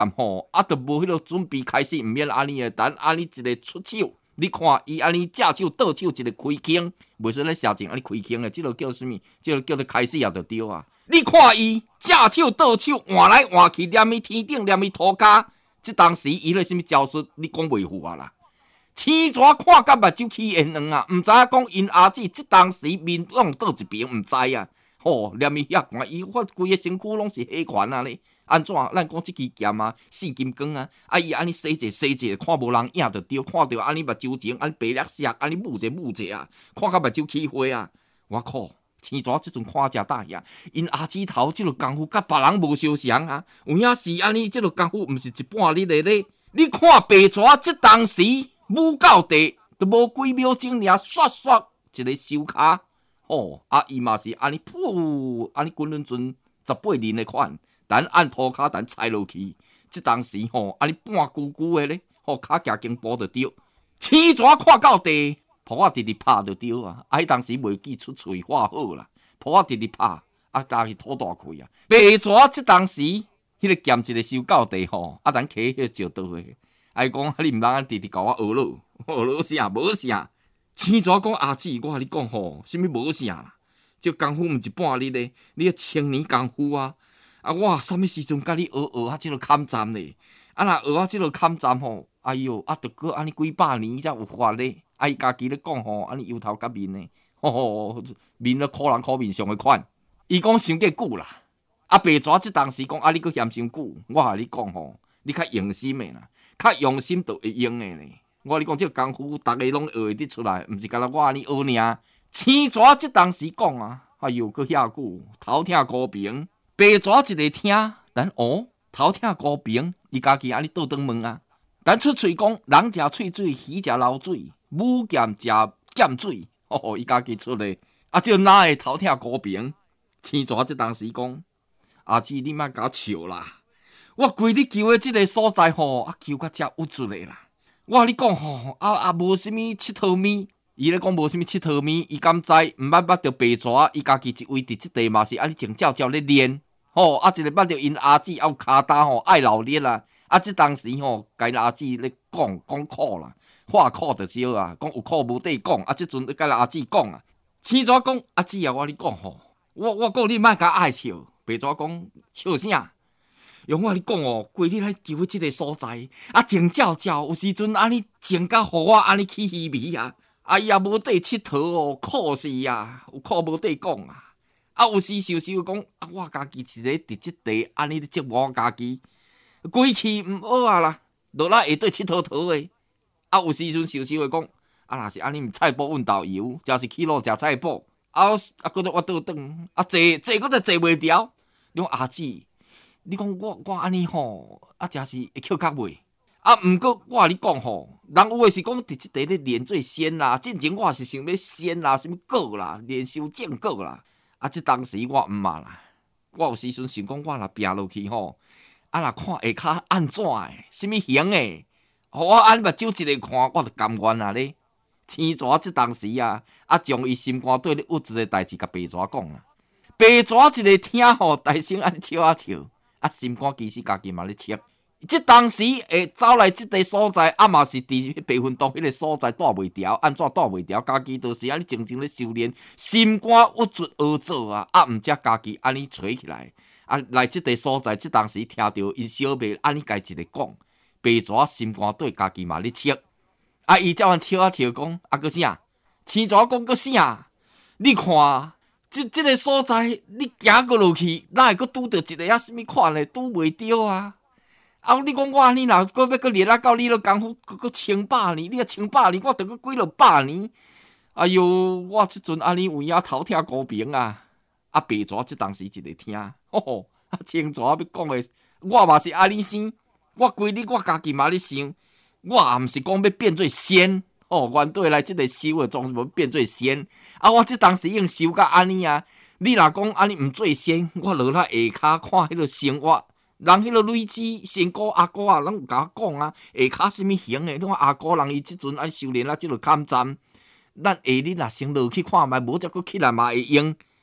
暗吼，都无迄个准备开始，毋免安尼诶，等安尼一个出手，你看伊安尼正手倒手一个开腔，袂说咧写正安尼开腔诶，即个叫啥物？即个叫做开始也就对啊。你看伊正手倒手换来换去，踮伊天顶，踮伊涂骹，即当时伊咧啥物招数？你讲袂赴啊啦！青蛇看甲目睭起烟黄啊，毋知影讲因阿姊即当时面往倒一边，毋知啊。吼，踮伊遐寒，伊发规个身躯拢是黑款啊咧。安怎？咱讲即支剑啊，四金刚啊，伊安尼洗者，看无人影就对，看着安尼目睭前，安尼白绿色，安尼捂者啊，看甲目睭起花啊！我靠，青蛇即阵看遮大呀，因阿姊头即落功夫甲别人无相像啊，有影是安尼，即落功夫毋是一半日的咧。你看白蛇即当时舞到地，都无几秒钟尔，刷刷一个收骹，吼，伊嘛是安尼噗，安尼滚轮阵18人的款。等按涂骹，等踩落去，即当时吼，安尼半咕咕的咧，吼骹行经步就对。青蛇看到地，扑直直拍就对啊！迄当时袂记出喙话好啦，扑直直拍，加去吐大气啊！白蛇即当时，迄个剑一个收到地吼，等起迄个石刀诶，讲你毋通安直直甲我学落啥无啥。青蛇讲阿姊，我甲你讲吼，啥物无啥啦？这功夫毋是半日咧，你1000年功夫啊！我啥物时阵甲你学即落砍斩咧？若学即落砍斩吼，哎哟，着过安尼几百年才有法咧。伊家己咧讲吼，安尼油头甲面咧，面咧可人可面上的款。伊讲伤过久啦。白蛇即当时讲你佫嫌伤久，我甲你讲吼，你较用心的啦，较用心就会用的咧。我甲你讲即个功夫，逐个拢学会得出来，毋是干那我安尼学尔。青蛇即当时讲啊，哎哟，佫遐久，头疼高平。白蛇一个听，等头疼高平，伊家己安尼倒转问啊。等出喙讲，人食喙水，鱼食流水，母剑食剑水，伊家己出的。这哪会头疼高平？青蛇即当时讲，阿姊你莫甲我笑啦，我规日求的即个所在吼，求甲遮有出的啦。我甲你讲吼，无啥物佚佗物。伊咧讲无啥物佚佗物，伊敢知毋捌着白蛇，伊家己一位伫即地嘛是安尼静照照咧练。吼，一个捌着因阿姊有骹担吼爱劳力啦，即当时吼，甲因阿姊咧讲苦啦，话苦就少啊，讲有苦无地讲，即阵甲阿姊讲啊，青蛇讲阿姊啊，我你讲吼，我讲你莫甲爱笑，白蛇讲笑啥？用我你讲哦，规日来求即个所在，静照照，有时阵安尼静甲互我安尼起稀微啊，伊也无地佚佗哦，苦死啊，有苦无地讲啊。有时想讲，我家己一个伫即地安尼咧折磨我家己，规气毋好啊啦，落来下底佚佗诶。有时阵想会讲，若是安尼毋菜脯运豆油，诚是起路食菜脯。搁再我倒转，坐搁再坐袂牢。你讲阿姊，你讲我安尼吼，诚是会扣脚袂？毋过我甲你讲吼，人有诶是讲伫即地咧练做仙啦，进前我是想要仙啦，什物果啦，练修正果啦。即当时我毋嘛啦，我有时阵想讲，我若拼落去吼，若看下骹安怎诶，什物型诶，我安尼目睭一个看，我就甘愿啊咧。青蛇即当时将伊心肝底咧郁一个代志，甲白蛇讲啦。白蛇一个听吼，大声安尼笑笑，心肝其实家己嘛咧笑。即当时会走来即个所在，嘛是伫白云洞迄个所在住袂牢，安怎住袂牢？家己就是安尼静静咧修炼，心肝郁出学做啊，毋则家己安尼吹起来，来即个所在，即当时听到因小妹安尼家一个讲，白蛇心肝底家己嘛咧笑，伊才安笑笑讲，搁啥？青蛇讲搁啥？你看即个所在，你行过落去，哪会搁拄着一个什物款的？拄袂着啊！你讲我安尼若搁要搁练到你了功夫，搁1000年，你1000年，我着搁几落百年。哎哟，我即阵安尼有影头疼高平啊！白蛇即当时一个听，青蛇要讲的，我嘛是安尼生，我规日我家己嘛咧想，我也毋是讲要变做仙，原对来即个修的总是要变做仙。我即当时已经修到安尼啊！你若讲安尼毋做仙，我落来下骹看迄个生活。人迄个女子仙姑阿姑拢有甲我讲下骹什物型诶？你看阿姑人伊即阵安修炼即落砍斩，咱下日若先落去看觅，无则佫起来嘛会用。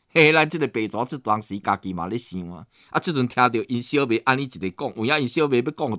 嘿，咱即个白蛇即当时家己嘛咧想啊，啊，即阵听着因小妹安尼一个讲，有影因小妹要讲